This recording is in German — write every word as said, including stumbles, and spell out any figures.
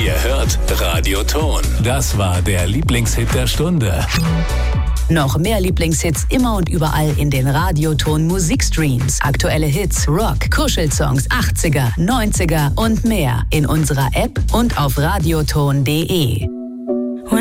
Ihr hört Radioton. Das war der Lieblingshit der Stunde. Noch mehr Lieblingshits immer und überall in den Radioton Musikstreams. Aktuelle Hits, Rock, Kuschelsongs, achtziger, neunziger und mehr in unserer App und auf radioton punkt de.